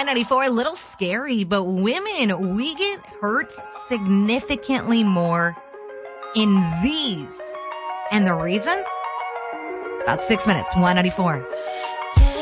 Y94, a little scary, but women, we get hurt significantly more in these. And the reason? About 6 minutes, Y94.